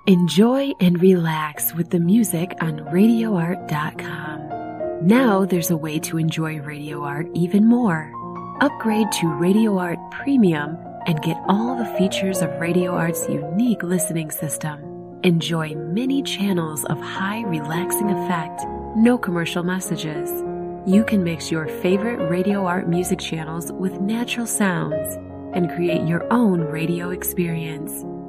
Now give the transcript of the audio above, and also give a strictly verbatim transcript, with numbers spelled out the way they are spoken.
Enjoy and relax with the music on radio art dot com. Now there's a way to enjoy Radio Art even more. Upgrade to Radio Art Premium and get all the features of Radio Art's unique listening system. Enjoy many channels of high relaxing effect, no commercial messages. You can mix your favorite Radio Art music channels with natural sounds and create your own radio experience.